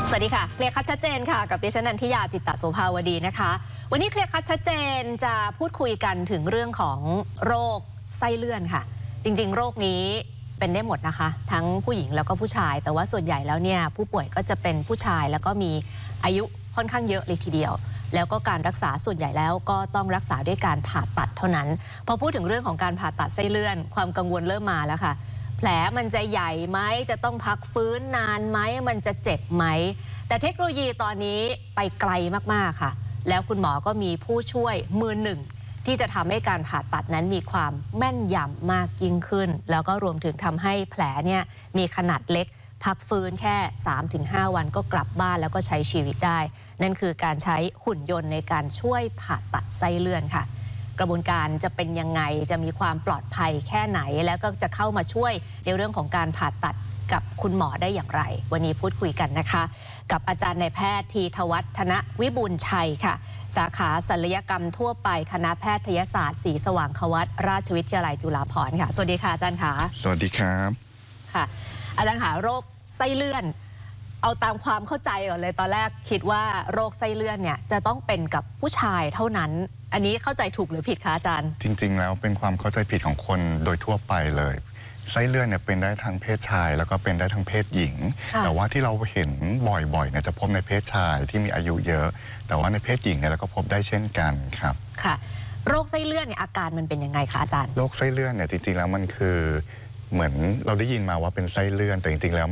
สวัสดีค่ะเคลียร์คัดชัดเจนค่ะกับดิฉันนันทิยาจิตตโสภาวดีนะคะวันนี้เคลียร์คัดชัดเจนจะพูดคุยกันถึงเรื่องของโรคไส้เลื่อนค่ะจริงๆโรคนี้เป็นได้หมดนะคะทั้งผู้หญิงแล้วก็ผู้ชายแต่ว่าส่วนใหญ่แล้วเนี่ยผู้ป่วยก็จะเป็นผู้ชายแล้วก็มีอายุค่อนข้างเยอะเลยทีเดียวแล้วก็การรักษาส่วนใหญ่แล้วก็ต้องรักษาด้วยการผ่าตัดเท่านั้นพอพูดถึงเรื่องของการผ่าตัดไส้เลื่อนความกังวลเริ่มมาแล้วค่ะแผลมันจะใหญ่ไหมจะต้องพักฟื้นนานไหมมันจะเจ็บไหมแต่เทคโนโลยีตอนนี้ไปไกลมากๆค่ะแล้วคุณหมอก็มีผู้ช่วยมือหนึ่งที่จะทำให้การผ่าตัดนั้นมีความแม่นยำมากยิ่งขึ้นแล้วก็รวมถึงทำให้แผลเนี่ยมีขนาดเล็กพักฟื้นแค่ 3-5 วันก็กลับบ้านแล้วก็ใช้ชีวิตได้นั่นคือการใช้หุ่นยนต์ในการช่วยผ่าตัดไส้เลื่อนค่ะกระบวนการจะเป็นยังไงจะมีความปลอดภัยแค่ไหนแล้วก็จะเข้ามาช่วยในเรื่องของการผ่าตัดกับคุณหมอได้อย่างไรวันนี้พูดคุยกันนะคะกับอาจารย์นายแพทย์ธีทวัฒนวิบูลย์ชัยค่ะสาขาศัลยกรรมทั่วไปคณะแพทยศาสตร์ศรีสว่างควัตราชวิทยาลัยจุฬาภรณ์ค่ะสวัสดีค่ะอาจารย์ค่ะสวัสดีครับค่ะอาจารย์ค่ะโรคไส้เลื่อนเอาตามความเข้าใจก่อนเลยตอนแรกคิดว่าโรคไส้เลื่อนเนี่ยจะต้องเป็นกับผู้ชายเท่านั้นอันนี้เข้าใจถูกหรือผิดคะอาจารย์จริงๆแล้วเป็นความเข้าใจผิดของคนโดยทั่วไปเลยไส้เลื่อนเนี่ยเป็นได้ทั้งเพศชายแล้วก็เป็นได้ทั้งเพศหญิงแต่ว่าที่เราเห็นบ่อยๆเนี่ยจะพบในเพศชายที่มีอายุเยอะแต่ว่าในเพศหญิงเนี่ยเราก็พบได้เช่นกันครับค่ะโรคไส้เลื่อนเนี่ยอาการมันเป็นยังไงคะอาจารย์โรคไส้เลื่อนเนี่ยจริงๆแล้วมันคือเหมือนเราได้ยินมาว่าเป็นไส้เลื่อนแต่จริงๆแล้ว